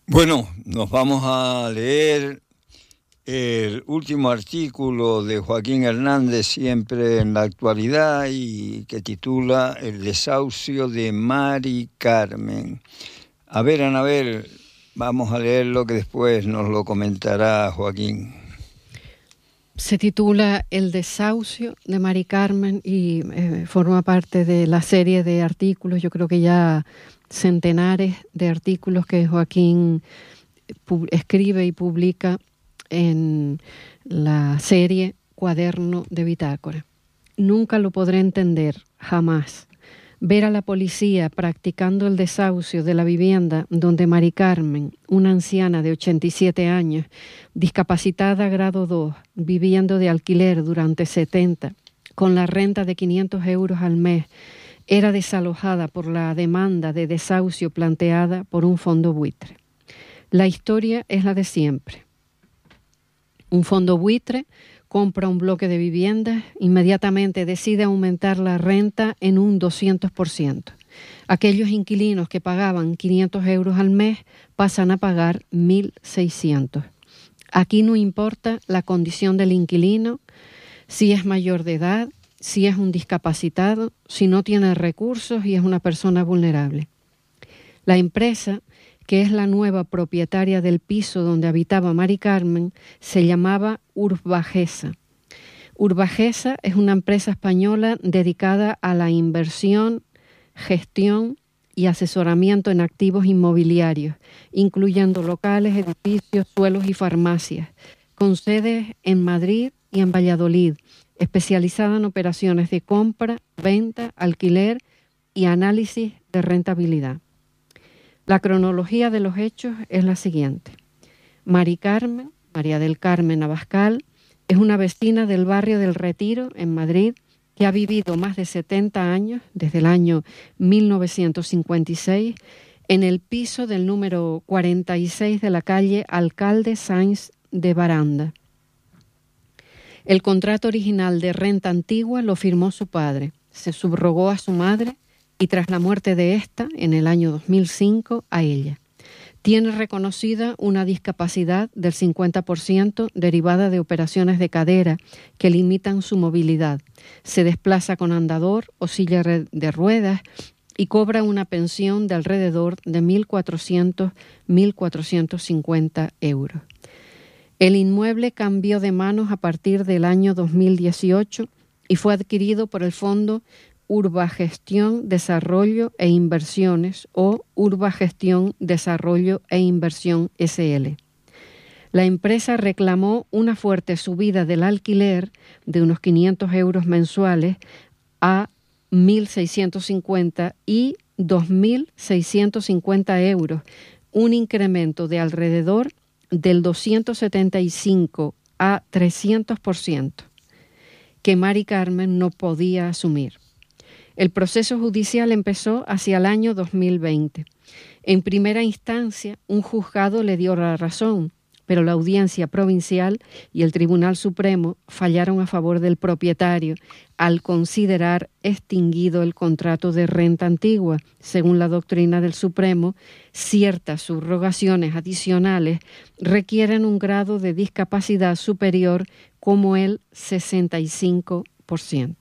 Bueno, nos vamos a leer el último artículo de Joaquín Hernández, siempre en la actualidad, y que titula El desahucio de Mari Carmen. A ver, Anabel, vamos a leerlo que después nos lo comentará Joaquín. Se titula El desahucio de Mari Carmen y forma parte de la serie de artículos, yo creo que ya centenares de artículos que Joaquín escribe y publica en la serie Cuaderno de Bitácora. Nunca lo podré entender, jamás. Ver a la policía practicando el desahucio de la vivienda donde Mari Carmen, una anciana de 87 años, discapacitada grado 2, viviendo de alquiler durante 70, con la renta de 500 euros al mes, era desalojada por la demanda de desahucio planteada por un fondo buitre. La historia es la de siempre. Un fondo buitre compra un bloque de viviendas, inmediatamente decide aumentar la renta en un 200%. Aquellos inquilinos que pagaban 500 euros al mes pasan a pagar 1.600. Aquí no importa la condición del inquilino, si es mayor de edad, si es un discapacitado, si no tiene recursos y es una persona vulnerable. La empresa, que es la nueva propietaria del piso donde habitaba Mari Carmen, se llamaba Urbagesa. Urbagesa es una empresa española dedicada a la inversión, gestión y asesoramiento en activos inmobiliarios, incluyendo locales, edificios, suelos y farmacias, con sedes en Madrid y en Valladolid, especializada en operaciones de compra, venta, alquiler y análisis de rentabilidad. La cronología de los hechos es la siguiente. Mari Carmen, María del Carmen Abascal, es una vecina del barrio del Retiro, en Madrid, que ha vivido más de 70 años, desde el año 1956, en el piso del número 46 de la calle Alcalde Sáenz de Baranda. El contrato original de renta antigua lo firmó su padre, se subrogó a su madre y tras la muerte de esta, en el año 2005, a ella. Tiene reconocida una discapacidad del 50% derivada de operaciones de cadera que limitan su movilidad. Se desplaza con andador o silla de ruedas y cobra una pensión de alrededor de 1.400-1.450 euros. El inmueble cambió de manos a partir del año 2018 y fue adquirido por el Fondo Urbagestión, Desarrollo e Inversiones o Urbagestión, Desarrollo e Inversión SL. La empresa reclamó una fuerte subida del alquiler de unos 500 euros mensuales a 1.650 y 2.650 euros, un incremento de alrededor del 275 a 300%, que Mari Carmen no podía asumir. El proceso judicial empezó hacia el año 2020. En primera instancia, un juzgado le dio la razón, pero la Audiencia Provincial y el Tribunal Supremo fallaron a favor del propietario al considerar extinguido el contrato de renta antigua. Según la doctrina del Supremo, ciertas subrogaciones adicionales requieren un grado de discapacidad superior como el 65%.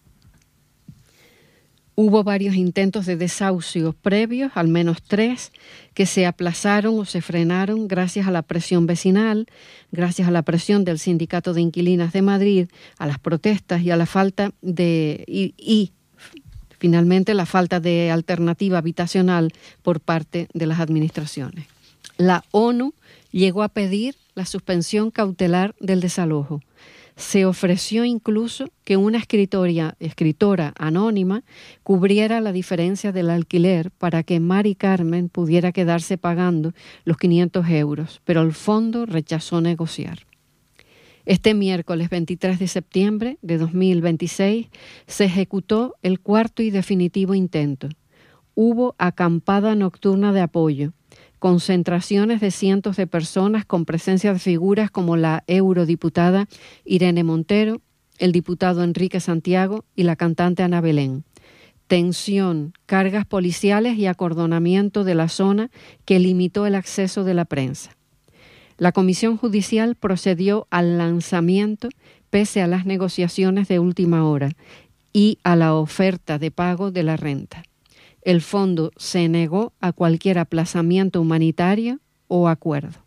Hubo varios intentos de desahucios previos, al menos 3, que se aplazaron o se frenaron gracias a la presión vecinal, gracias a la presión del Sindicato de Inquilinas de Madrid, a las protestas y a la falta de finalmente la falta de alternativa habitacional por parte de las administraciones. La ONU llegó a pedir la suspensión cautelar del desalojo. Se ofreció incluso que una escritora anónima cubriera la diferencia del alquiler para que Mari Carmen pudiera quedarse pagando los 500 euros, pero el fondo rechazó negociar. Este miércoles 23 de septiembre de 2026 se ejecutó el cuarto y definitivo intento. Hubo acampada nocturna de apoyo, concentraciones de cientos de personas con presencia de figuras como la eurodiputada Irene Montero, el diputado Enrique Santiago y la cantante Ana Belén. tensión, cargas policiales y acordonamiento de la zona que limitó el acceso de la prensa. La Comisión Judicial procedió al lanzamiento pese a las negociaciones de última hora y a la oferta de pago de la renta. El fondo se negó a cualquier aplazamiento humanitario o acuerdo.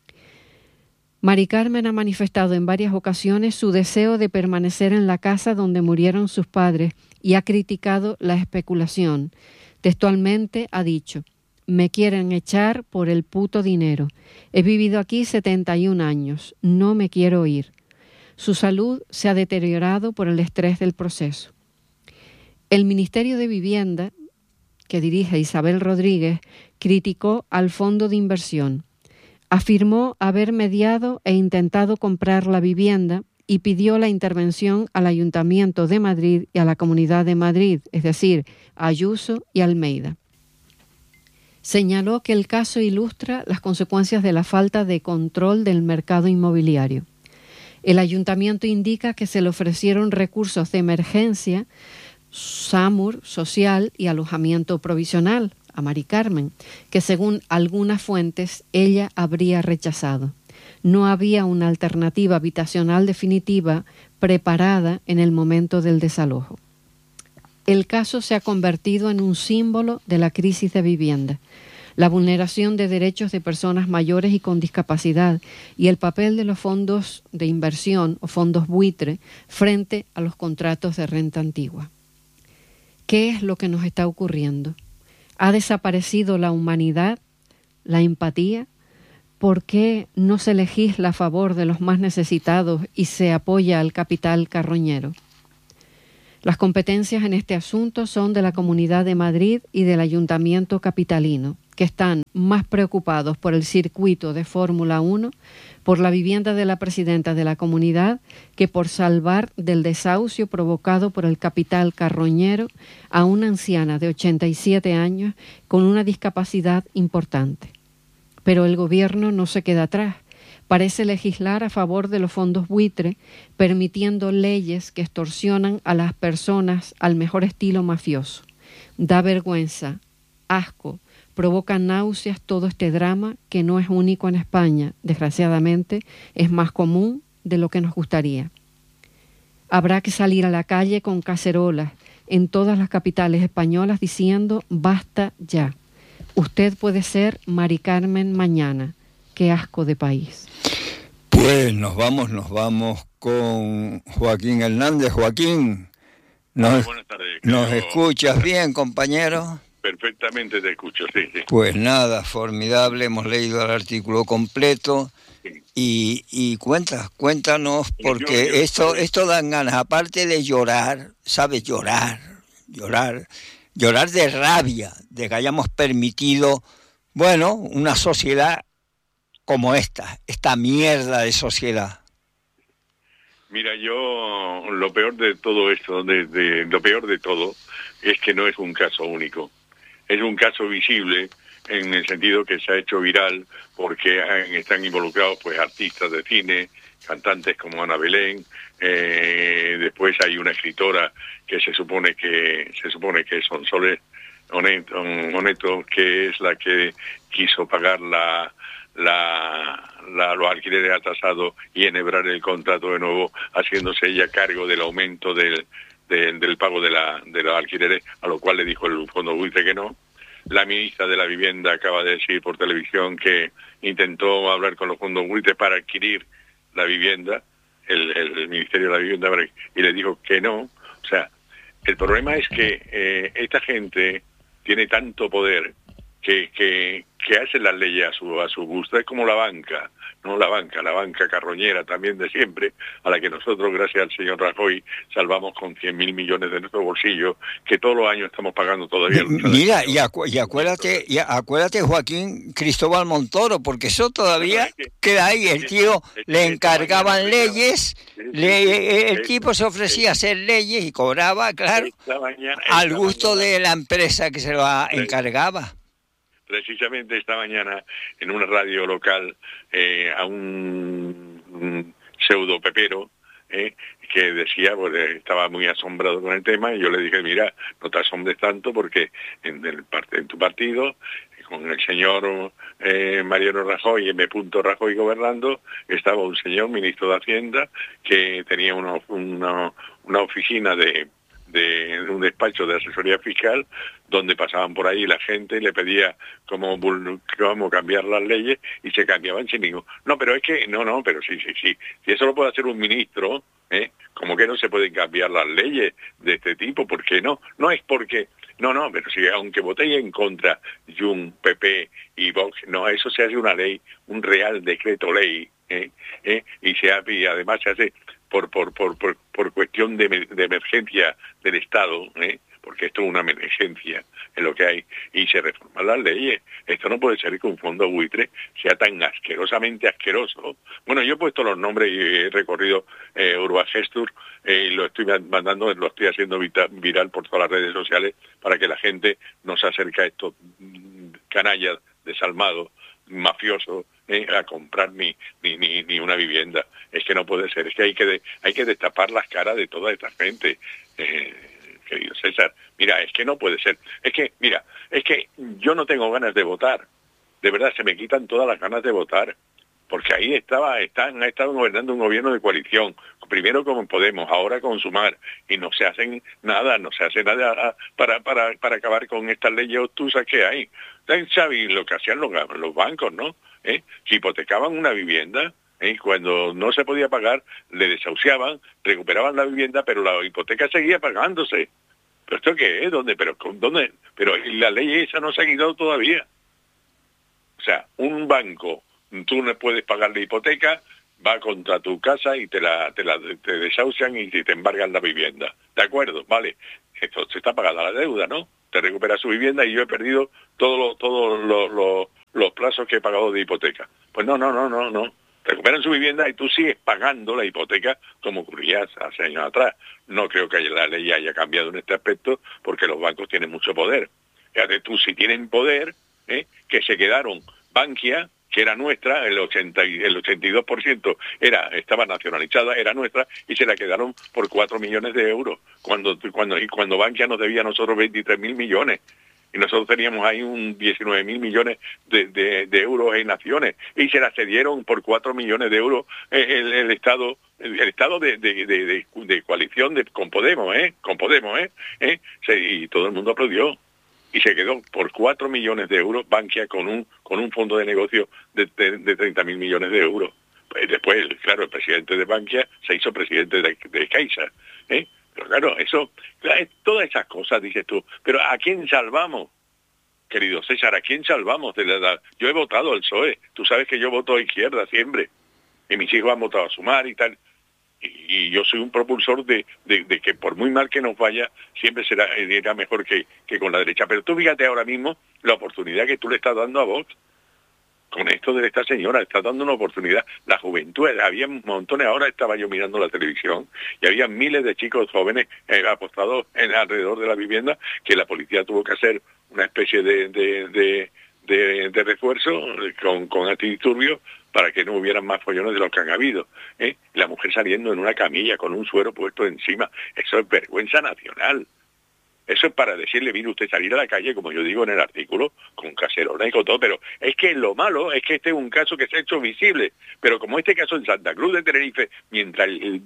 Mari Carmen ha manifestado en varias ocasiones su deseo de permanecer en la casa donde murieron sus padres y ha criticado la especulación. Textualmente ha dicho: me quieren echar por el puto dinero. He vivido aquí 71 años. No me quiero ir. Su salud se ha deteriorado por el estrés del proceso. El Ministerio de Vivienda, que dirige Isabel Rodríguez, criticó al fondo de inversión. Afirmó haber mediado e intentado comprar la vivienda y pidió la intervención al Ayuntamiento de Madrid y a la Comunidad de Madrid, es decir, a Ayuso y Almeida. Señaló que el caso ilustra las consecuencias de la falta de control del mercado inmobiliario. El Ayuntamiento indica que se le ofrecieron recursos de emergencia, SAMUR, social y alojamiento provisional a Mari Carmen, que según algunas fuentes ella habría rechazado. No había una alternativa habitacional definitiva preparada en el momento del desalojo. El caso se ha convertido en un símbolo de la crisis de vivienda, la vulneración de derechos de personas mayores y con discapacidad y el papel de los fondos de inversión o fondos buitre frente a los contratos de renta antigua. ¿Qué es lo que nos está ocurriendo? ¿Ha desaparecido la humanidad, la empatía? ¿Por qué no se legisla a favor de los más necesitados y se apoya al capital carroñero? Las competencias en este asunto son de la Comunidad de Madrid y del Ayuntamiento capitalino, que están más preocupados por el circuito de Fórmula 1, por la vivienda de la presidenta de la comunidad, que por salvar del desahucio provocado por el capital carroñero a una anciana de 87 años con una discapacidad importante. Pero el gobierno no se queda atrás. Parece legislar a favor de los fondos buitre, permitiendo leyes que extorsionan a las personas al mejor estilo mafioso. Da vergüenza, asco, provoca náuseas todo este drama que no es único en España. Desgraciadamente, es más común de lo que nos gustaría. Habrá que salir a la calle con cacerolas en todas las capitales españolas diciendo basta ya. Usted puede ser Mari Carmen mañana. Qué asco de país. Pues nos vamos con Joaquín Hernández. Joaquín, ¿nos escuchas bien, compañero? Perfectamente te escucho, sí. Pues nada, formidable, hemos leído el artículo completo y cuéntanos, porque esto dan ganas, aparte de llorar, ¿sabes? Llorar de rabia, de que hayamos permitido, bueno, una sociedad como esta mierda de sociedad. Mira, yo lo peor de todo esto, lo peor de todo, es que no es un caso único. Es un caso visible en el sentido que se ha hecho viral porque están involucrados pues artistas de cine, cantantes como Ana Belén, después hay una escritora que se supone que es Sonsoles Oneto, que es la que quiso pagar los alquileres atrasados y enhebrar el contrato de nuevo, haciéndose ella cargo del aumento del pago de los alquileres, a lo cual le dijo el fondo buitre que no. La ministra de la Vivienda acaba de decir por televisión que intentó hablar con los fondos buitres para adquirir la vivienda, el Ministerio de la Vivienda, y le dijo que no. O sea, el problema es que esta gente tiene tanto poder que hace las leyes a su gusto. Es como la banca, ¿no? La banca carroñera también de siempre, a la que nosotros, gracias al señor Rajoy, salvamos con 100.000 millones de nuestro bolsillo, que todos los años estamos pagando todavía. Mira, y acuérdate, Joaquín, Cristóbal Montoro, porque eso todavía queda ahí. El tío le encargaban leyes, el tipo se ofrecía a hacer leyes y cobraba, claro, al gusto de la empresa que se lo encargaba. Precisamente esta mañana en una radio local a un pseudo pepero que decía, pues estaba muy asombrado con el tema, y yo le dije, mira, no te asombres tanto porque en tu partido, con el señor Mariano Rajoy, M. Rajoy gobernando, estaba un señor ministro de Hacienda que tenía una oficina de un despacho de asesoría fiscal, donde pasaban por ahí la gente y le pedía cómo cambiar las leyes, y se cambiaban sin ningún... No, pero es que... No, pero sí. Si eso lo puede hacer un ministro, ¿cómo que no se pueden cambiar las leyes de este tipo? ¿Por qué no? No es porque... No, pero si aunque votéis en contra Jun, PP y Vox, no, eso se hace una ley, un real decreto ley, y además se hace por cuestión de emergencia del Estado, porque esto es una emergencia en lo que hay, y se reforman las leyes. Esto no puede ser que un fondo buitre sea tan asquerosamente asqueroso. Bueno, yo he puesto los nombres y he recorrido Urban Gestur, y lo estoy mandando, lo estoy haciendo viral por todas las redes sociales para que la gente no se acerque a estos canallas desalmados, mafiosos, a comprar ni una vivienda. Es que no puede ser, es que hay que destapar las caras de toda esta gente, querido César. Mira, es que no puede ser. Es que yo no tengo ganas de votar. De verdad, se me quitan todas las ganas de votar. Porque ahí ha estado gobernando un gobierno de coalición. Primero con Podemos, ahora con Sumar. Y no se hace nada para acabar con estas leyes obtusas que hay. ¿Sabes lo que hacían los bancos, no? Si hipotecaban una vivienda, cuando no se podía pagar, le desahuciaban, recuperaban la vivienda, pero la hipoteca seguía pagándose. ¿Pero esto qué es? ¿Dónde? Pero la ley esa no se ha quitado todavía. O sea, un banco, tú no puedes pagar la hipoteca, va contra tu casa y te desahucian y te embargan la vivienda. ¿De acuerdo? Vale. Esto se está pagando la deuda, ¿no? Te recupera su vivienda y yo he perdido todos los plazos que he pagado de hipoteca. Pues no. Recuperan su vivienda y tú sigues pagando la hipoteca como ocurría hace años atrás. No creo que la ley haya cambiado en este aspecto porque los bancos tienen mucho poder. Fíjate tú, si tienen poder, que se quedaron Bankia, que era nuestra, el 82% estaba nacionalizada, era nuestra, y se la quedaron por 4 millones de euros, cuando Bankia nos debía a nosotros 23.000 millones. Y nosotros teníamos ahí un 19.000 millones de euros en acciones, y se la cedieron por 4 millones de euros el Estado de coalición con Podemos, y todo el mundo aplaudió. Y se quedó por 4 millones de euros Bankia con un fondo de negocio de 30.000 millones de euros. Pues después, claro, el presidente de Bankia se hizo presidente de Caixa, Pero claro, todas esas cosas, dices tú. Pero ¿a quién salvamos, querido César? ¿A quién salvamos de la edad? Yo he votado al PSOE. Tú sabes que yo voto a izquierda siempre. Y mis hijos han votado a Sumar y tal. Y yo soy un propulsor de que por muy mal que nos vaya, siempre será mejor que con la derecha. Pero tú fíjate ahora mismo la oportunidad que tú le estás dando a Vox. Con esto de esta señora, está dando una oportunidad. La juventud, había montones, ahora estaba yo mirando la televisión, y había miles de chicos jóvenes apostados alrededor de la vivienda, que la policía tuvo que hacer una especie de refuerzo con antidisturbios para que no hubieran más follones de los que han habido. La mujer saliendo en una camilla con un suero puesto encima. Eso es vergüenza nacional. Eso es para decirle, mire usted, salir a la calle, como yo digo en el artículo, con cacerola y con todo, pero es que lo malo es que este es un caso que se ha hecho visible, pero como este caso en Santa Cruz de Tenerife, mientras el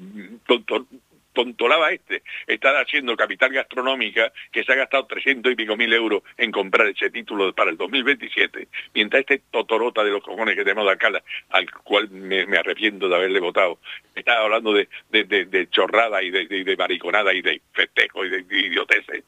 tontolaba está haciendo capital gastronómica, que se ha gastado 300 y pico mil euros en comprar ese título para el 2027, mientras este totorota de los cojones que tenemos de alcalde, al cual me arrepiento de haberle votado, está hablando de chorrada y de mariconada y de festejo y de idioteces,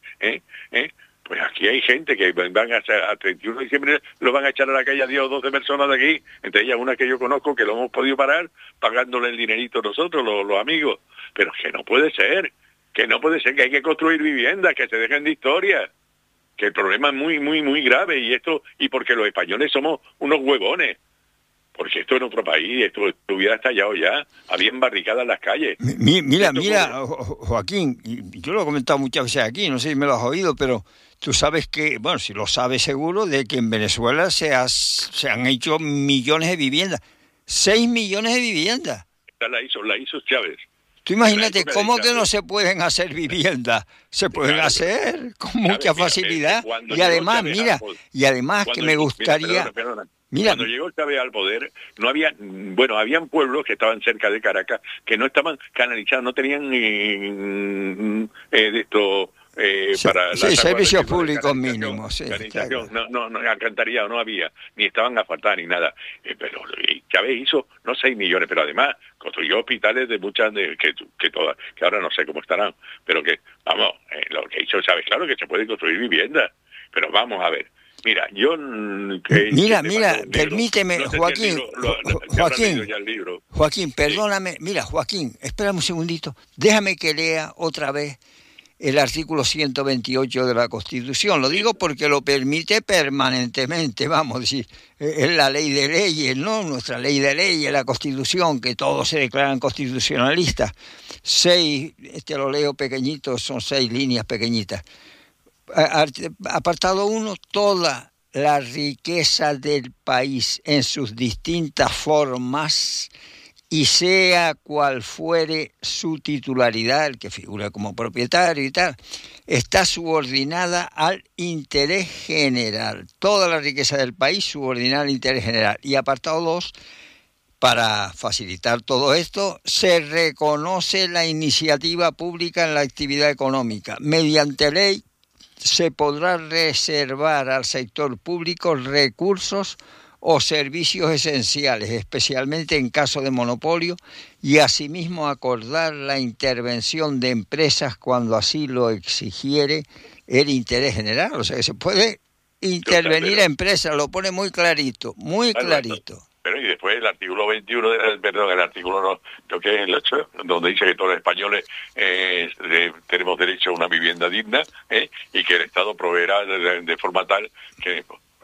Pues aquí hay gente que van a 31 de diciembre lo van a echar a la calle a 10 o 12 personas de aquí, entre ellas una que yo conozco que lo hemos podido parar pagándole el dinerito nosotros, los amigos. Pero que no puede ser, que hay que construir viviendas, que se dejen de historias, que el problema es muy, muy, muy grave, y porque los españoles somos unos huevones. Porque esto en otro país, esto hubiera estallado ya, habían barricadas en las calles. Mira, Joaquín, y yo lo he comentado muchas veces aquí, no sé si me lo has oído, pero tú sabes que, bueno, si lo sabes seguro, de que en Venezuela se han hecho millones de viviendas, 6 millones de viviendas. La hizo Chávez. Tú imagínate, ¿cómo que no se pueden hacer viviendas? Se pueden hacer con mucha facilidad. Y además, mira, que me gustaría... Mira, cuando llegó Chávez al poder, no había, bueno, habían pueblos que estaban cerca de Caracas que no estaban canalizados, no tenían de esto... para servicios públicos mínimos, sí, claro. No, alcantarillado no había, ni estaban asfaltadas ni nada, pero Chávez hizo, no 6 millones, pero además construyó hospitales de muchas, que todas, que ahora no sé cómo estarán, pero que, vamos, lo que hizo Chávez, claro que se puede construir viviendas, pero vamos a ver. Mira, yo... Mira, permíteme, Joaquín, Joaquín, perdóname, sí. Mira, Joaquín, espérame un segundito, déjame que lea otra vez el artículo 128 de la Constitución. Lo digo porque lo permite permanentemente, vamos a decir, es la ley de leyes, ¿no? Nuestra ley de leyes, la Constitución, que todos se declaran constitucionalistas. 6, lo leo pequeñito, son 6 líneas pequeñitas. Apartado 1, toda la riqueza del país en sus distintas formas y sea cual fuere su titularidad, el que figura como propietario y tal, está subordinada al interés general. Toda la riqueza del país subordinada al interés general. Y apartado 2, para facilitar todo esto, se reconoce la iniciativa pública en la actividad económica. Mediante ley se podrá reservar al sector público recursos o servicios esenciales, especialmente en caso de monopolio, y asimismo acordar la intervención de empresas cuando así lo exigiere el interés general. O sea, que se puede intervenir a empresas, lo pone muy clarito, muy clarito. Pero y después el artículo 21, el artículo no, creo que es el 8, donde dice que todos los españoles tenemos derecho a una vivienda digna y que el Estado proveerá de forma tal que...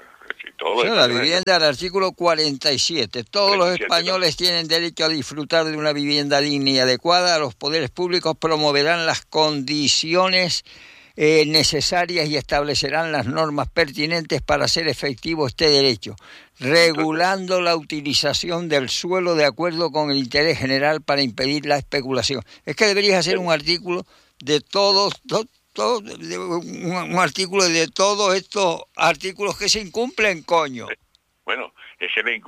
la vivienda, el artículo 47. Todos los españoles tienen derecho a disfrutar de una vivienda digna y adecuada. Los poderes públicos promoverán las condiciones necesarias y establecerán las normas pertinentes para hacer efectivo este derecho, regulando la utilización del suelo de acuerdo con el interés general para impedir la especulación. Es que deberías hacer un artículo de un artículo de todos estos artículos que se incumplen, coño. Bueno, es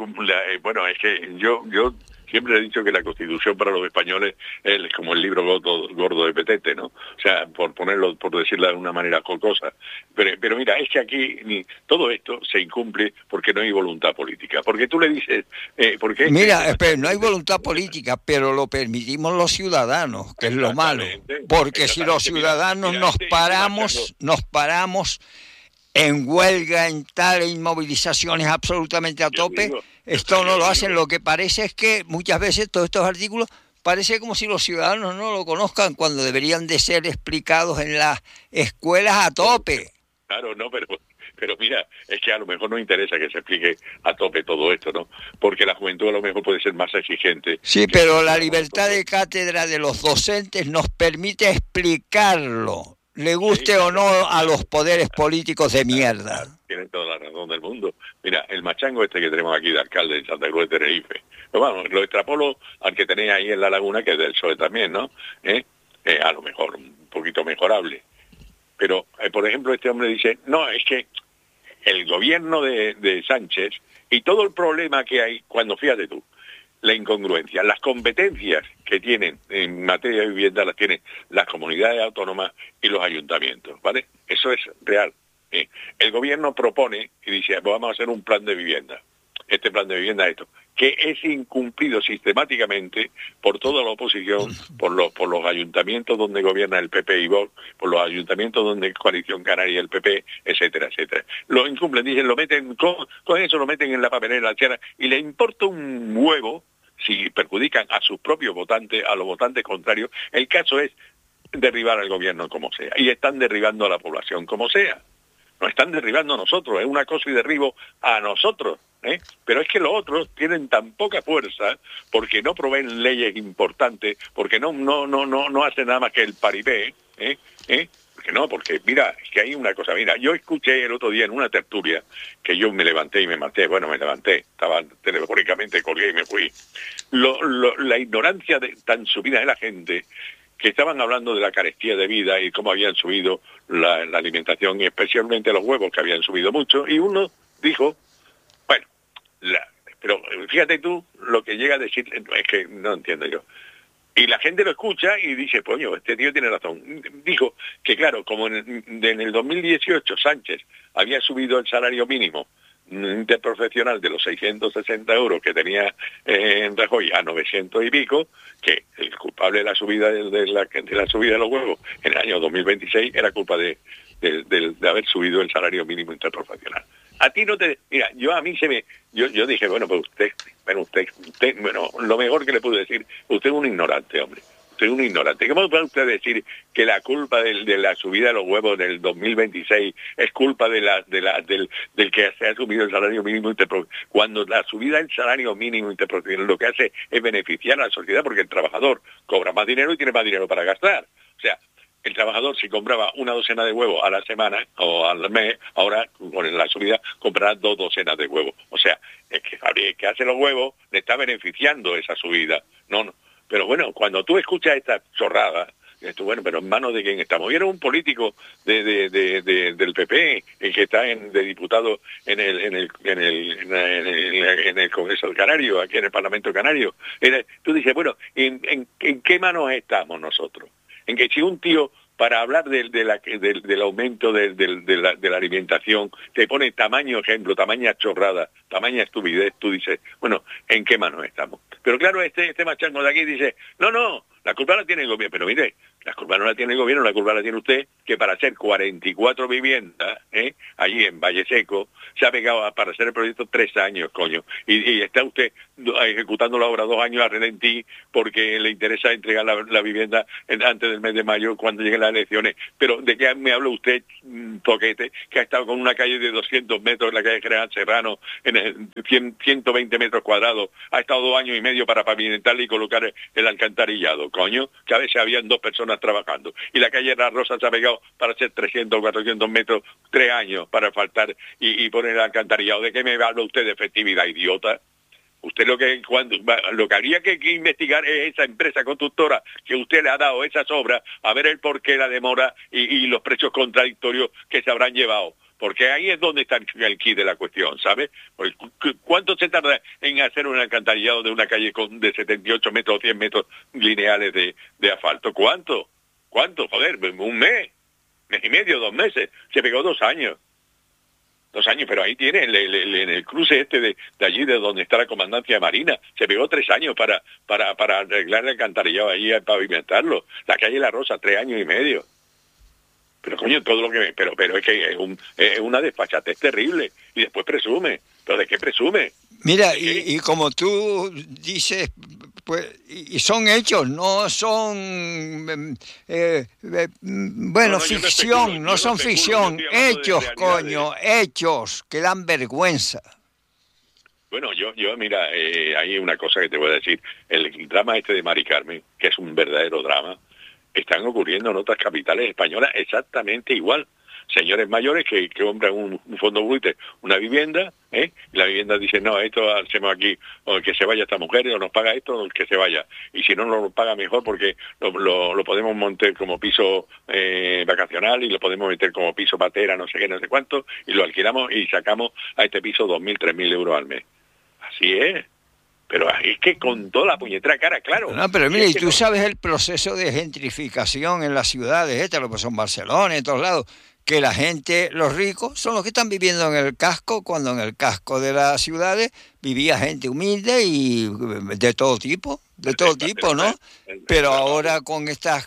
que yo siempre he dicho que la Constitución para los españoles es como el libro gordo de Petete, ¿no? O sea, por decirlo de una manera jocosa. Pero mira, es que aquí todo esto se incumple porque no hay voluntad política. Porque tú le dices... no hay voluntad política, pero lo permitimos los ciudadanos, que es lo malo. Porque si los ciudadanos nos paramos en huelga, en movilizaciones absolutamente a tope, esto no lo hacen. Lo que parece es que muchas veces todos estos artículos parece como si los ciudadanos no lo conozcan cuando deberían de ser explicados en las escuelas a tope. Claro, no, pero mira, es que a lo mejor no interesa que se explique a tope todo esto, ¿no? Porque la juventud a lo mejor puede ser más exigente. Sí, pero la libertad de cátedra de los docentes nos permite explicarlo, le guste o no a los poderes políticos de mierda. Tienen toda la razón del mundo. Mira, el machango que tenemos aquí de alcalde de Santa Cruz de Tenerife, lo extrapolo al que tenéis ahí en La Laguna, que es del PSOE también, ¿no? A lo mejor un poquito mejorable. Pero, por ejemplo, este hombre dice, no, es que el gobierno de Sánchez y todo el problema que hay, cuando fíjate tú, la incongruencia, las competencias que tienen en materia de vivienda las tienen las comunidades autónomas y los ayuntamientos, ¿vale? Eso es real. El gobierno propone y dice, vamos a hacer un plan de vivienda. Este plan de vivienda es esto, que es incumplido sistemáticamente por toda la oposición, por los ayuntamientos donde gobierna el PP y Vox, por los ayuntamientos donde Coalición Canaria y el PP, etcétera, etcétera. Lo incumplen, dicen, lo meten, con eso lo meten en la papelera, la tierra, y le importa un huevo si perjudican a sus propios votantes, a los votantes contrarios. El caso es derribar al gobierno como sea, y están derribando a la población como sea. Nos están derribando a nosotros, es un acoso y derribo a nosotros, pero es que los otros tienen tan poca fuerza porque no proveen leyes importantes, porque no hacen nada más que el paripé, que no, porque mira, es que hay una cosa, mira, yo escuché el otro día en una tertulia, que yo me levanté y me maté, bueno, me levanté, estaba telefónicamente, colgué y me fui. La ignorancia tan subida de la gente, que estaban hablando de la carestía de vida y cómo habían subido la alimentación, y especialmente los huevos, que habían subido mucho, y uno dijo, bueno, pero fíjate tú lo que llega a decir, es que no entiendo yo. Y la gente lo escucha y dice, coño, este tío tiene razón. Dijo que, claro, como en el 2018 Sánchez había subido el salario mínimo interprofesional de los 660 euros que tenía en Rajoy a 900 y pico, que el culpable de la subida de la subida de los huevos en el año 2026 era culpa de haber subido el salario mínimo interprofesional. A ti no te... Mira, yo dije, bueno, pues usted, lo mejor que le puedo decir, usted es un ignorante, hombre. Usted es un ignorante. ¿Cómo puede usted decir que la culpa de la subida de los huevos del 2026 es culpa del que se ha subido el salario mínimo interprofesional? Cuando la subida del salario mínimo interprofesional lo que hace es beneficiar a la sociedad, porque el trabajador cobra más dinero y tiene más dinero para gastar. O sea, el trabajador, si compraba una docena de huevos a la semana o al mes, ahora con la subida comprará 2 docenas de huevos. O sea, es que el que hace los huevos le está beneficiando esa subida. No. Pero bueno, cuando tú escuchas esta chorrada, bueno, pero ¿en manos de quién estamos? Y era un político del PP, el que está de diputado en el Congreso Canario, aquí en el Parlamento Canario. Tú dices, bueno, ¿en qué manos estamos nosotros? En que si un tío, para hablar del aumento de la alimentación, te pone tamaño ejemplo, tamaña chorrada, tamaña estupidez, tú dices, bueno, ¿en qué manos estamos? Pero claro, este machango de aquí dice, no, la culpa la tiene el gobierno. Pero mire, la culpa no la tiene el gobierno, la culpa la tiene usted, que para hacer 44 viviendas, allí en Valle Seco, se ha pegado para hacer el proyecto 3 años, coño. Y está usted ejecutando la obra 2 años a relentí porque le interesa entregar la vivienda antes del mes de mayo, cuando lleguen las elecciones. Pero ¿de qué me habla usted, toquete, que ha estado con una calle de 200 metros en la calle General Serrano, en 120 metros cuadrados, ha estado 2 años y medio para pavimentarle y colocar el alcantarillado, coño, que a veces habían 2 personas trabajando, y la calle La Rosa se ha pegado para hacer 300 o 400 metros 3 años para faltar y poner el alcantarillado? ¿De qué me habla usted de efectividad, idiota? Usted lo que habría que investigar es esa empresa constructora que usted le ha dado esas obras, a ver el porqué, la demora y los precios contradictorios que se habrán llevado. Porque ahí es donde está el quid de la cuestión, ¿sabe? ¿Cuánto se tarda en hacer un alcantarillado de una calle de 78 metros o 100 metros lineales de asfalto? ¿Cuánto? Joder, un mes y medio, 2 meses. Se pegó 2 años. 2 años, pero ahí tiene en el cruce de allí de donde está la comandancia de Marina, se pegó 3 años para arreglar el alcantarillado allí, para pavimentarlo. La calle La Rosa, 3 años y medio. Pero coño, todo lo que... Pero es que es una desfachatez terrible. Y después presume. ¿Pero de qué presume? Mira, y como tú dices, pues, y son hechos, no son, ficción, no son ficción, hechos, coño, hechos que dan vergüenza. Bueno, yo mira, hay una cosa que te voy a decir. El drama de Mari Carmen, que es un verdadero drama, están ocurriendo en otras capitales españolas exactamente igual. Señores mayores que compran un fondo buitre, una vivienda, y la vivienda dice, no, esto hacemos aquí, o que se vaya esta mujer, o nos paga esto, o que se vaya. Y si no, nos paga mejor porque lo podemos montar como piso vacacional y lo podemos meter como piso patera, no sé qué, no sé cuánto, y lo alquilamos y sacamos a este piso 2.000, 3.000 euros al mes. Así es. Pero es que con toda la puñetera cara, claro. No, pero mira, y tú sabes el proceso de gentrificación en las ciudades, lo que son Barcelona, en todos lados, que la gente, los ricos, son los que están viviendo en el casco, cuando en el casco de las ciudades vivía gente humilde y de todo tipo, ¿no? Pero ahora con estos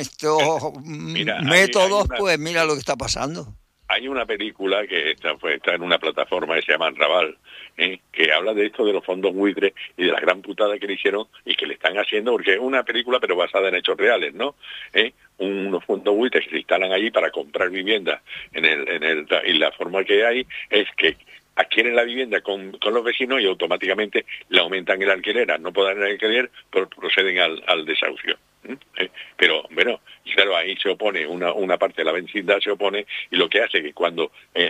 métodos, pues mira lo que está pasando. Hay una película que está en una plataforma que se llama Raval, que habla de esto de los fondos buitres y de la gran putada que le hicieron y que le están haciendo, porque es una película pero basada en hechos reales, ¿no? Unos fondos buitres que se instalan allí para comprar viviendas y la forma que hay es que adquieren la vivienda con los vecinos y automáticamente le aumentan el alquiler. Al no poder el alquiler, proceden al desahucio. Pero bueno, y claro, ahí se opone una parte de la vecindad, se opone, y lo que hace que cuando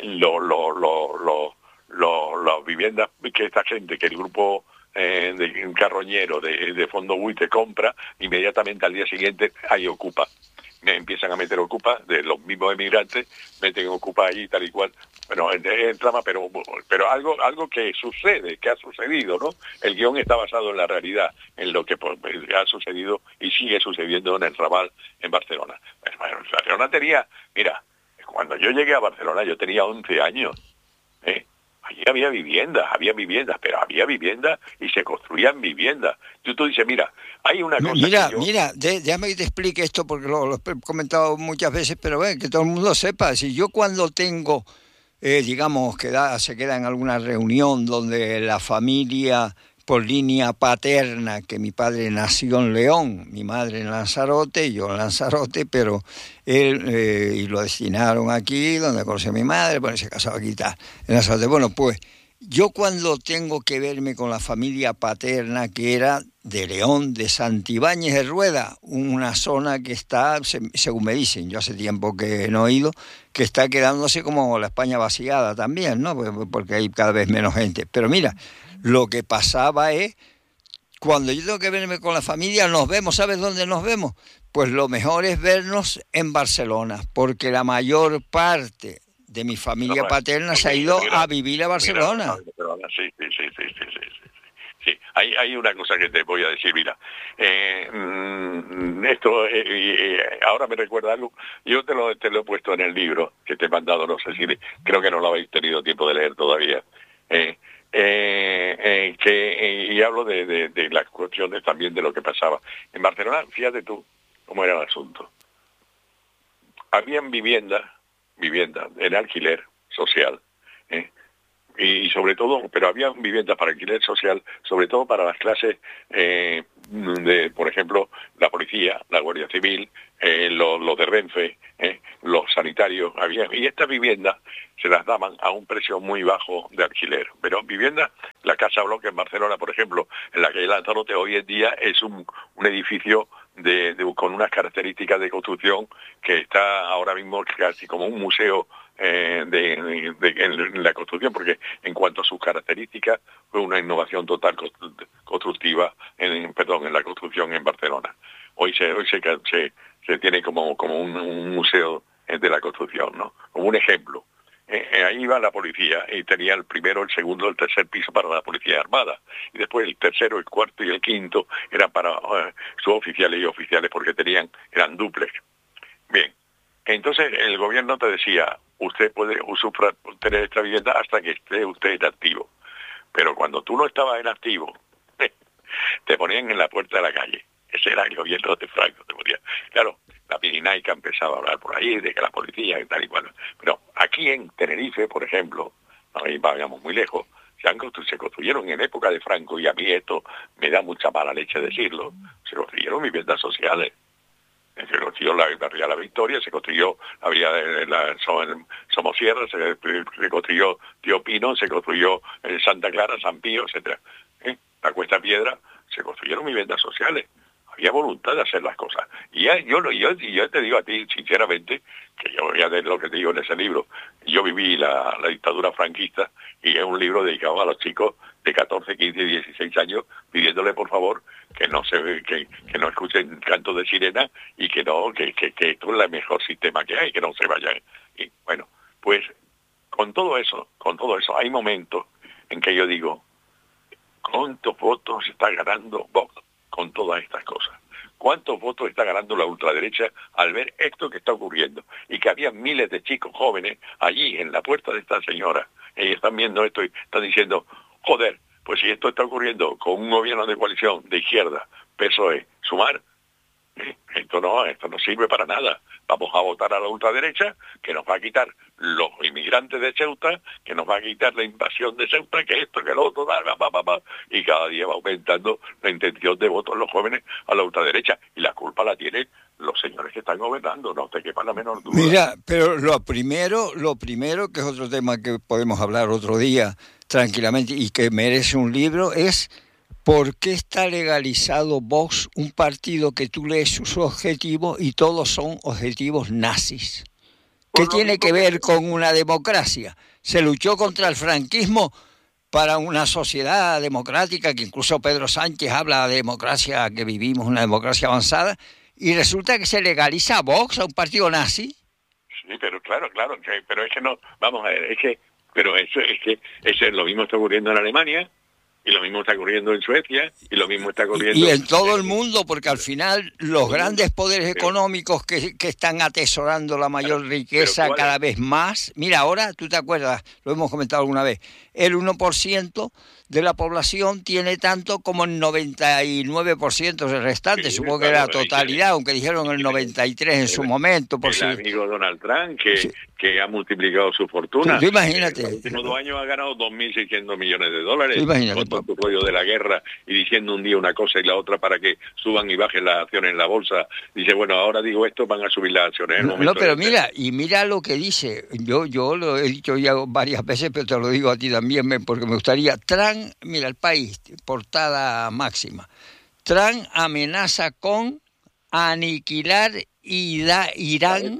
las viviendas que esta gente, que el grupo de un carroñero de Fondo Buitre compra, inmediatamente al día siguiente hay ocupa. Empiezan a meter ocupa de los mismos emigrantes, meten ocupa ahí tal y cual. Bueno, en trama, pero algo que sucede, que ha sucedido, ¿no? El guión está basado en la realidad, en lo que ha sucedido y sigue sucediendo en el Raval, en Barcelona. Bueno, Barcelona tenía, mira, cuando yo llegué a Barcelona yo tenía 11 años, Allí había viviendas, pero había viviendas y se construían viviendas. Tú dices, mira, hay una cosa déjame que te explique esto porque lo he comentado muchas veces, pero que todo el mundo sepa. Si yo cuando tengo, digamos, se queda en alguna reunión donde la familia por línea paterna, que mi padre nació en León, mi madre en Lanzarote, yo en Lanzarote, pero él, y lo destinaron aquí, donde conocí a mi madre, bueno, se casó aquí y tal, en Lanzarote. Bueno, pues yo cuando tengo que verme con la familia paterna, que era de León, de Santibáñez de Rueda, una zona que está, según me dicen, yo hace tiempo que no he ido, que está quedándose como la España vaciada también, ¿no? Porque hay cada vez menos gente. Pero mira, lo que pasaba es, cuando yo tengo que verme con la familia, nos vemos, ¿sabes dónde nos vemos? Pues lo mejor es vernos en Barcelona, porque la mayor parte de mi familia paterna se ha ido a vivir a Barcelona. Sí, hay una cosa que te voy a decir, mira, esto ahora me recuerda algo, yo te lo he puesto en el libro que te he mandado, no sé si creo que no lo habéis tenido tiempo de leer todavía, y hablo de las cuestiones también de lo que pasaba. En Barcelona, fíjate tú cómo era el asunto. Habían viviendas en alquiler social, y sobre todo, pero había viviendas para alquiler social, sobre todo para las clases por ejemplo, la policía, la Guardia Civil, los de Renfe, los sanitarios, y estas viviendas se las daban a un precio muy bajo de alquiler. Pero viviendas, la Casa Bloque en Barcelona, por ejemplo, en la calle Lanzarote, hoy en día es un edificio con unas características de construcción que está ahora mismo casi como un museo en la construcción, porque en cuanto a sus características fue una innovación total constructiva en la construcción en Barcelona. Hoy se tiene como un museo de la construcción, ¿no? Como un ejemplo. Ahí iba la policía y tenía el primero, el segundo, el tercer piso para la policía armada, y después el tercero, el cuarto y el quinto eran para suboficiales y oficiales, porque eran dúplex. Bien, entonces el gobierno te decía, usted puede tener esta vivienda hasta que esté usted en activo, pero cuando tú no estabas en activo, te ponían en la puerta de la calle. Ese era el gobierno de Franco, te ponía. Claro, la Pirinaica empezaba a hablar por ahí de que la policía y tal y cual. Pero aquí en Tenerife, por ejemplo, ahí vayamos muy lejos, se construyeron en época de Franco, y a mí esto me da mucha mala leche decirlo, se construyeron viviendas sociales. Se construyó la Ría La Victoria, se construyó la vía de la Somosierra, se construyó Tío Pino, se construyó Santa Clara, San Pío, etcétera. La Cuesta Piedra, se construyeron viviendas sociales. Había voluntad de hacer las cosas. Y yo te digo a ti, sinceramente, que yo voy a leer lo que te digo en ese libro. Yo viví la dictadura franquista, y es un libro dedicado a los chicos de 14, 15, 16 años, pidiéndole por favor que no escuchen cantos de sirena, y que esto es el mejor sistema que hay, que no se vayan. Y bueno, pues con todo eso, hay momentos en que yo digo, ¿cuántos votos está ganando Vox con todas estas cosas? ¿Cuántos votos está ganando la ultraderecha al ver esto que está ocurriendo? Y que había miles de chicos jóvenes allí en la puerta de esta señora, y están viendo esto y están diciendo, joder, pues si esto está ocurriendo con un gobierno de coalición de izquierda, PSOE, Sumar, esto no sirve para nada. Vamos a votar a la ultraderecha, que nos va a quitar los inmigrantes de Ceuta, que nos va a quitar la invasión de Ceuta, que esto, que lo otro, y cada día va aumentando la intención de voto en los jóvenes a la ultraderecha, y la culpa la tienen los señores que están gobernando, no te quepa la menor duda. Mira, pero lo primero, que es otro tema que podemos hablar otro día tranquilamente y que merece un libro, es ¿por qué está legalizado Vox, un partido que tú lees sus objetivos y todos son objetivos nazis? ¿Qué tiene que ver con una democracia? Se luchó contra el franquismo para una sociedad democrática, que incluso Pedro Sánchez habla de democracia, que vivimos una democracia avanzada, y resulta que se legaliza a Vox, a un partido nazi. Sí, pero claro, pero es que no, vamos a ver, pero eso es lo mismo está ocurriendo en Alemania, y lo mismo está ocurriendo en Suecia, y lo mismo está ocurriendo... Y en todo el mundo, porque al final los grandes poderes económicos que están atesorando la mayor riqueza cada vez más... Mira, ahora, tú te acuerdas, lo hemos comentado alguna vez, el 1% de la población tiene tanto como el 99% del restante, sí, supongo que era la totalidad, aunque dijeron el 93% en su momento. Por el amigo Donald Trump, que ha multiplicado su fortuna. Tú imagínate. En los últimos 2 años ha ganado $2.600 millones. Imagínate. Con tu rollo de la guerra y diciendo un día una cosa y la otra para que suban y bajen las acciones en la bolsa. Dice, bueno, ahora digo esto, van a subir las acciones. No, pero mira lo que dice. Yo lo he dicho ya varias veces, pero te lo digo a ti también, porque me gustaría. Trump, mira, el país, portada máxima. Trump amenaza con aniquilar Irán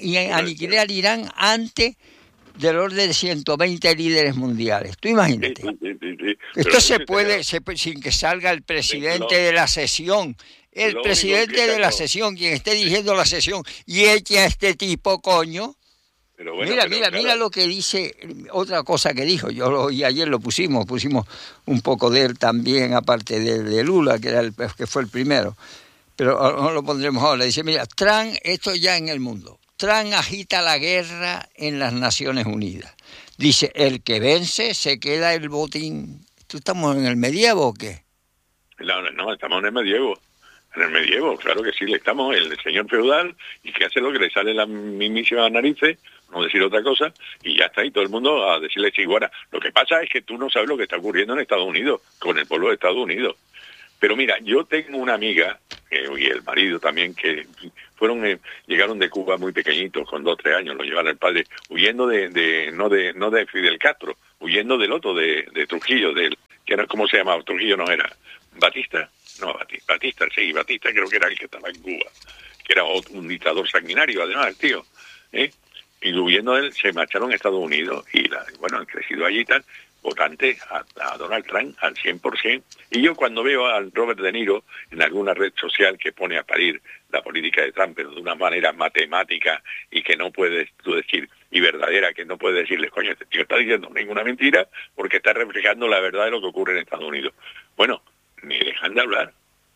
antes del orden de 120 líderes mundiales. Tú imagínate. Sí. Esto se puede, sin que salga el presidente de la sesión. El presidente de la sesión, quien esté dirigiendo la sesión, y eche a este tipo, coño. Pero bueno, mira lo que dice, otra cosa que dijo, y ayer lo pusimos un poco de él también, aparte de Lula, que fue el primero, pero no lo pondremos ahora. Dice, mira, Trump, esto ya en el mundo, Trump agita la guerra en las Naciones Unidas. Dice, el que vence se queda el botín. ¿Tú estamos en el medievo o qué? No, estamos en el medievo. En el medievo, claro que sí, le estamos el señor feudal y que hace lo que le sale la mismísima narices, no decir otra cosa, y ya está ahí todo el mundo a decirle chiguara. Lo que pasa es que tú no sabes lo que está ocurriendo en Estados Unidos, con el pueblo de Estados Unidos. Pero mira, yo tengo una amiga, y el marido también, que llegaron de Cuba muy pequeñitos, con 2 o 3 años, lo llevaron el padre, huyendo no de Fidel Castro, huyendo del otro, de Trujillo, que era, ¿cómo se llamaba? Trujillo no era, Batista Batista creo que era el que estaba en Cuba, que era un dictador sanguinario, además, el tío, y huyendo de él, se marcharon a Estados Unidos, y han crecido allí y tal, votante a Donald Trump al 100%. Y yo cuando veo al Robert De Niro en alguna red social que pone a parir la política de Trump, pero de una manera matemática y que no puedes tú decir, y verdadera, que no puedes decirles, coño, este tío está diciendo ninguna mentira porque está reflejando la verdad de lo que ocurre en Estados Unidos. Bueno, me dejan de hablar,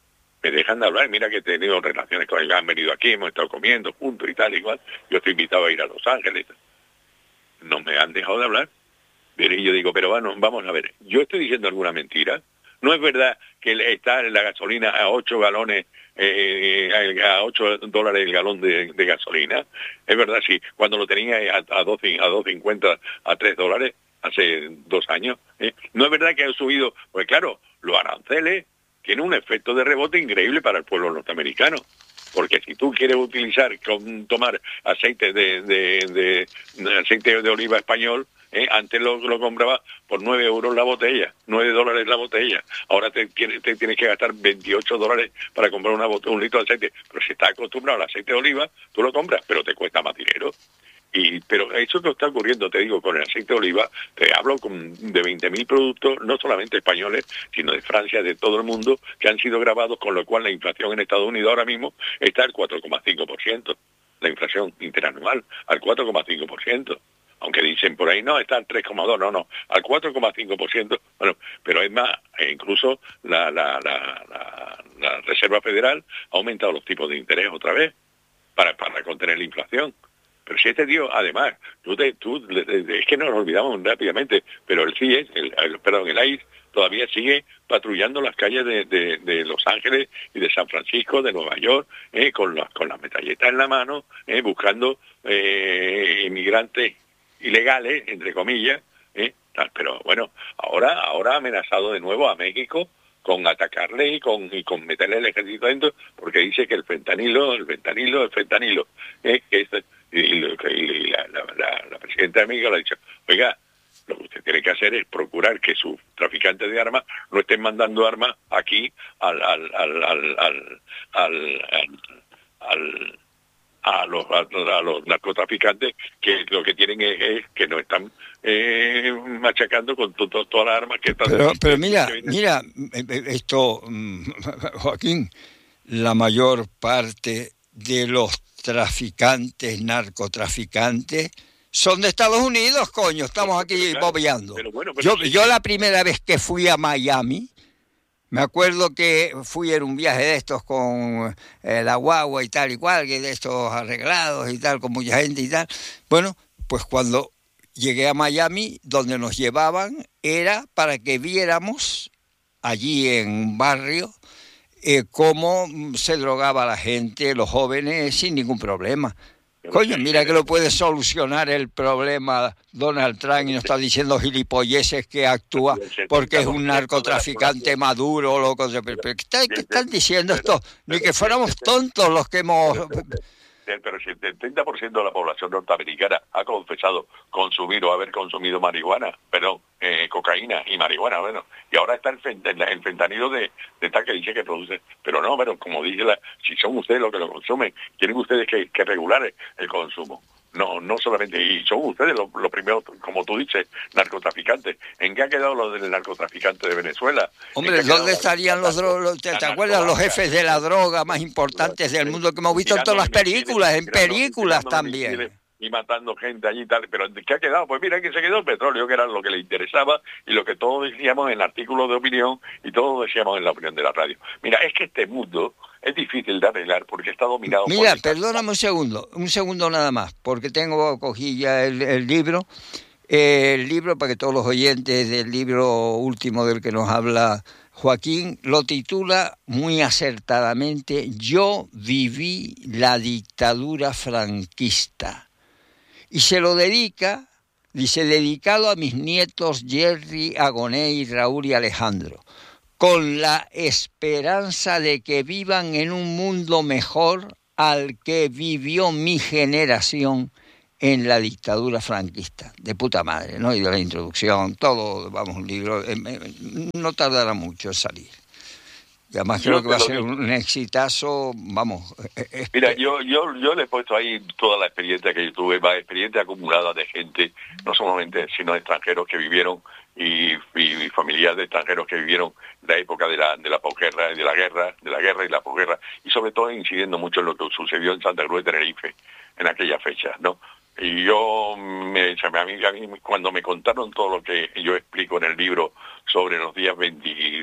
mira que he tenido relaciones con ellos, han venido aquí, hemos estado comiendo juntos y tal, igual, yo estoy invitado a ir a Los Ángeles, no me han dejado de hablar. Y yo digo, pero bueno, vamos a ver, ¿yo estoy diciendo alguna mentira? ¿No es verdad que está la gasolina a 8 galones, a $8 el galón de gasolina? Es verdad, sí, cuando lo tenía a 2.50, a $3 hace 2 años. No es verdad que ha subido, pues claro, los aranceles tienen un efecto de rebote increíble para el pueblo norteamericano. Porque si tú quieres tomar aceite aceite de oliva español, antes lo compraba por €9 la botella, $9 la botella. Ahora te tienes que gastar $28 para comprar un litro de aceite. Pero si estás acostumbrado al aceite de oliva, tú lo compras, pero te cuesta más dinero. Pero eso que está ocurriendo, te digo, con el aceite de oliva, te hablo de 20.000 productos, no solamente españoles, sino de Francia, de todo el mundo, que han sido grabados, con lo cual la inflación en Estados Unidos ahora mismo está al 4,5%. La inflación interanual, al 4,5%. Aunque dicen por ahí, no, está al 3,2%, no, al 4,5%. Bueno, pero es más, incluso la Reserva Federal ha aumentado los tipos de interés otra vez para contener la inflación. Pero si este tío, además, es que nos olvidamos rápidamente, pero el CIE, el ICE, todavía sigue patrullando las calles de Los Ángeles y de San Francisco, de Nueva York, con las metralletas en la mano, buscando inmigrantes ilegales, entre comillas, pero bueno, ahora ha amenazado de nuevo a México con atacarle y con meterle el ejército dentro, porque dice que el fentanilo, y la presidenta de México le ha dicho, oiga, Lo que usted tiene que hacer es procurar que sus traficantes de armas no estén mandando armas aquí a los narcotraficantes, que lo que tienen es que nos están machacando con todas las armas que están... Pero mira, esto, Joaquín, la mayor parte de los narcotraficantes, son de Estados Unidos, coño, estamos aquí bobeando. Yo la primera vez que fui a Miami, me acuerdo que fui en un viaje de estos con la guagua y tal y cual, que de estos arreglados y tal, con mucha gente y tal. Bueno, pues cuando llegué a Miami, donde nos llevaban era para que viéramos allí en un barrio cómo se drogaba la gente, los jóvenes, sin ningún problema. Coño, mira que lo puede solucionar el problema Donald Trump y nos está diciendo gilipolleces que actúa porque es un narcotraficante maduro, loco. ¿Qué están diciendo esto? Ni que fuéramos tontos los que hemos... Pero si el 30% de la población norteamericana ha confesado consumir o haber consumido marihuana, cocaína y marihuana, bueno, y ahora está el fentanilo de tal que dice que produce, pero no, pero como dice si son ustedes los que lo consumen, quieren ustedes que regular el consumo. No solamente, y son ustedes los primeros, como tú dices, narcotraficantes. ¿En qué ha quedado lo del narcotraficante de Venezuela? Hombre, ¿dónde estarían los drogos? ¿Te acuerdas los jefes de la droga más importantes del mundo que hemos visto en todas las películas, en películas también? Y matando gente allí y tal, pero ¿qué ha quedado? Pues mira que se quedó el petróleo, que era lo que le interesaba y lo que todos decíamos en artículos de opinión y todos decíamos en la opinión de la radio. Mira, es que este mundo es difícil de arreglar porque está dominado por... Mira, perdóname un segundo nada más, porque cogí ya el libro para que todos los oyentes del libro último del que nos habla Joaquín, lo titula muy acertadamente Yo viví la dictadura franquista. Y se lo dedica, dice, dedicado a mis nietos Jerry, Agoney, Raúl y Alejandro, con la esperanza de que vivan en un mundo mejor al que vivió mi generación en la dictadura franquista. De puta madre, ¿no? Y de la introducción, todo, vamos, un libro, no tardará mucho en salir. Y además creo que va a ser un exitazo, vamos. Mira, yo le he puesto ahí toda la experiencia que yo tuve, la experiencia acumulada de gente, no solamente sino extranjeros que vivieron y familiares de extranjeros que vivieron la época de la posguerra, de la guerra y la posguerra, y sobre todo incidiendo mucho en lo que sucedió en Santa Cruz de Tenerife en aquella fecha, ¿no? Y a mí cuando me contaron todo lo que yo explico en el libro sobre los días del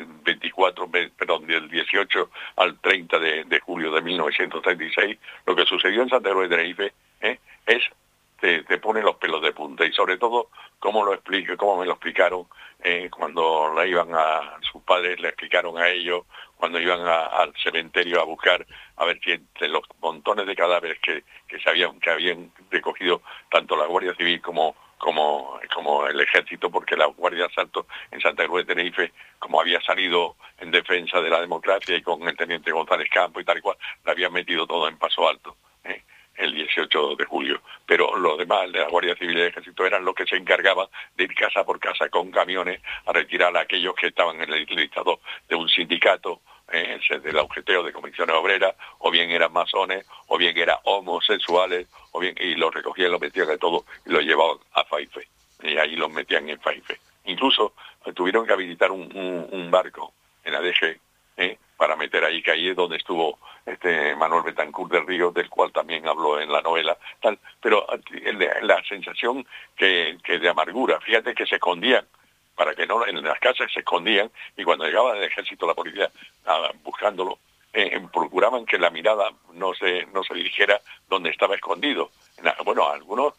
18 al 30 de julio de 1936, lo que sucedió en Santa Cruz de Tenerife, te pone los pelos de punta, y sobre todo cómo me lo explicaron cuando sus padres le explicaron a ellos, cuando iban al cementerio a buscar, a ver si entre los montones de cadáveres que habían recogido tanto la Guardia Civil como el Ejército, porque la Guardia de Asalto en Santa Cruz de Tenerife, como había salido en defensa de la democracia y con el teniente González Campo y tal y cual, la habían metido todo en Paso Alto el 18 de julio. Pero los demás, de la Guardia Civil y el Ejército, eran los que se encargaban de ir casa por casa con camiones a retirar a aquellos que estaban en el listado de un sindicato, del UGT de Comisiones Obreras, o bien eran masones, o bien eran homosexuales, y los recogían y los metían de todo y los llevaban a Faife, y ahí los metían en Faife. Incluso tuvieron que habilitar un barco en Adeje para meter ahí, que ahí es donde estuvo Manuel Betancourt del Río, del cual también habló en la novela, tal. Pero la sensación que de amargura, fíjate que se escondían, para que no, en las casas se escondían, y cuando llegaba el ejército, la policía, buscándolo, procuraban que la mirada no se dirigiera donde estaba escondido. Bueno, algunos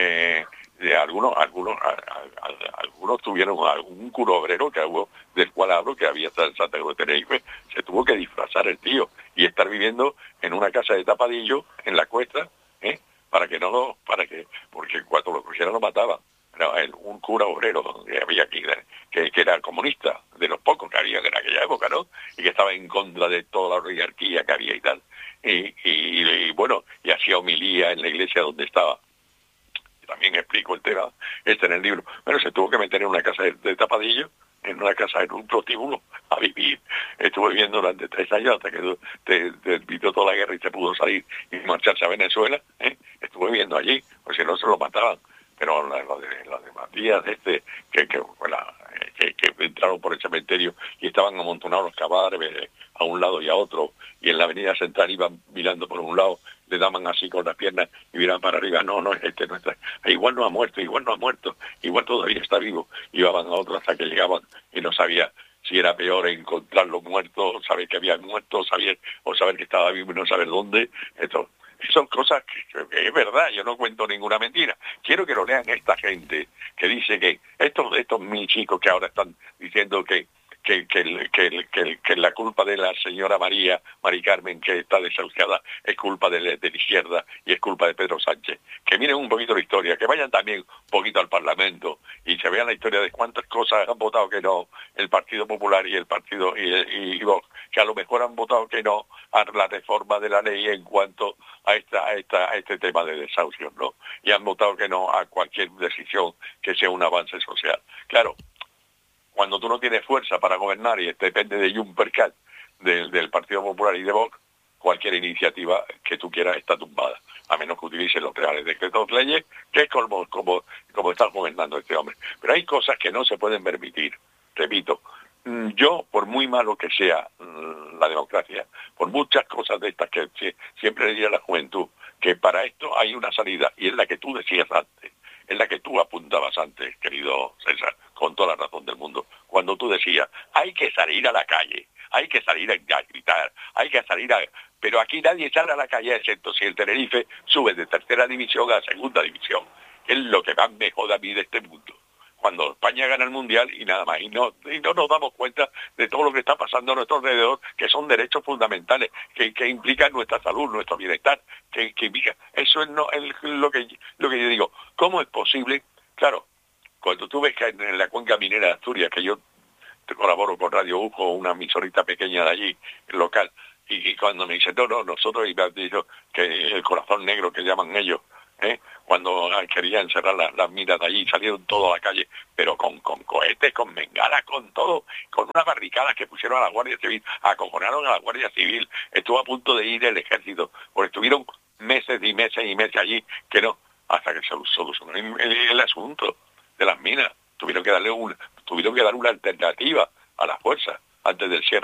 tuvieron algún curo obrero que hubo, del cual hablo, que había en Santa Cruz de Tenerife, se tuvo que disfrazar el tío y estar viviendo en una casa de tapadillo en la cuesta, porque cuando lo cogieran lo mataban. Era un cura obrero que había aquí, que era comunista, de los pocos que había en aquella época, ¿no? Y que estaba en contra de toda la oligarquía que había y tal. Y bueno, y hacía homilía en la iglesia donde estaba. también explico el tema en el libro. Bueno, se tuvo que meter en una casa de tapadillo, en una casa, en un prostíbulo, a vivir. Estuvo viviendo durante 3 años hasta que vivió toda la guerra y se pudo salir y marcharse a Venezuela. Estuvo viviendo allí, porque si no se lo mataban. Pero lo de Matías, que entraron por el cementerio y estaban amontonados los cadáveres a un lado y a otro, y en la avenida central iban mirando por un lado, le daban así con las piernas y miraban para arriba, no no está, igual no ha muerto, igual todavía está vivo, y iban a otro hasta que llegaban y no sabía si era peor encontrarlo muerto, saber que había muerto, saber que estaba vivo y no saber dónde. Esto son cosas que es verdad, yo no cuento ninguna mentira. Quiero que lo lean esta gente que dice que estos mil chicos que ahora están diciendo que la culpa de la señora Mari Carmen, que está desahuciada, es culpa de la izquierda y es culpa de Pedro Sánchez. Que miren un poquito la historia, que vayan también un poquito al Parlamento y se vean la historia de cuántas cosas han votado que no el Partido Popular y el Partido y Vox, que a lo mejor han votado que no a la reforma de la ley en cuanto a este tema de desahucios, ¿no? Y han votado que no a cualquier decisión que sea un avance social. Claro, cuando tú no tienes fuerza para gobernar y depende de Juncker, del Partido Popular y de Vox, cualquier iniciativa que tú quieras está tumbada, a menos que utilices los reales decretos leyes, que es como está gobernando este hombre. Pero hay cosas que no se pueden permitir. Repito, yo, por muy malo que sea la democracia, por muchas cosas de estas que siempre le diría a la juventud, que para esto hay una salida, y es la que tú decías antes, es la que tú apuntabas antes, querido César, con toda la razón del mundo, cuando tú decías, hay que salir a la calle, hay que salir a gritar, pero aquí nadie sale a la calle, excepto si el Tenerife sube de 3ª división a 2ª división, que es lo que más me jode a mí de este mundo. Cuando España gana el Mundial y nada más, y no nos damos cuenta de todo lo que está pasando a nuestro alrededor, que son derechos fundamentales, que implican nuestra salud, nuestro bienestar, que implica, eso es lo que yo digo. ¿Cómo es posible? Claro, cuando tú ves que en la cuenca minera de Asturias, que yo colaboro con Radio Ujo, una emisorita pequeña de allí, local, y cuando me dicen, no, nosotros, y me han dicho que el corazón negro que llaman ellos, cuando querían cerrar las minas de allí, salieron todos a la calle, pero con cohetes, con bengalas, con todo, con unas barricadas que pusieron a la Guardia Civil, acojonaron a la Guardia Civil, estuvo a punto de ir el ejército, porque estuvieron meses y meses y meses allí, que no, hasta que se solucionó el asunto de las minas, tuvieron que dar una alternativa a la fuerza antes del cierre